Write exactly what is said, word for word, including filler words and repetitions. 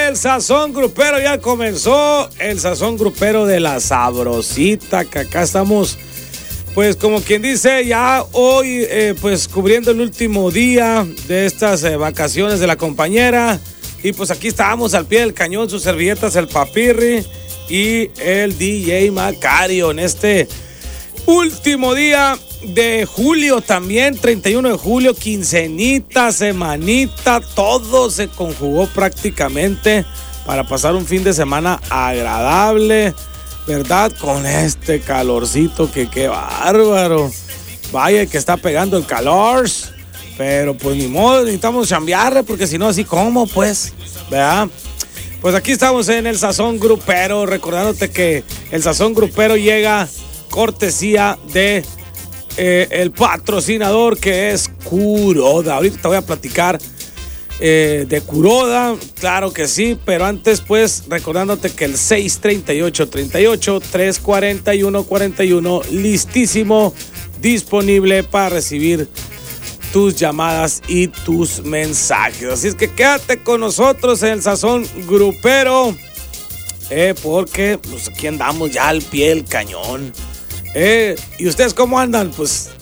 El Sazón Grupero ya comenzó, el Sazón Grupero de la Sabrosita, que acá estamos, pues como quien dice, ya hoy, eh, pues cubriendo el último día de estas eh, vacaciones de la compañera. Y pues aquí estábamos al pie del cañón, sus servilletas, el Papirri y el D J Macario en este último día de julio también, treinta y uno de julio, quincenita, semanita, todo se conjugó prácticamente para pasar un fin de semana agradable, ¿verdad? Con este calorcito que qué bárbaro. Vaya que está pegando el calor, pero pues ni modo, necesitamos chambearle porque si no así como pues, ¿verdad? Pues aquí estamos en el Sazón Grupero, recordándote que el Sazón Grupero llega cortesía de eh, el patrocinador que es Kuroda. Ahorita te voy a platicar eh, de Kuroda, claro que sí, pero antes pues recordándote que el seis treinta y ocho, treinta y ocho, tres cuarenta y uno, cuarenta y uno listísimo, disponible para recibir tus llamadas y tus mensajes. Así es que quédate con nosotros en el Sazón Grupero, eh, porque pues aquí andamos ya al pie del cañón. Eh, ¿Y ustedes cómo andan? Pues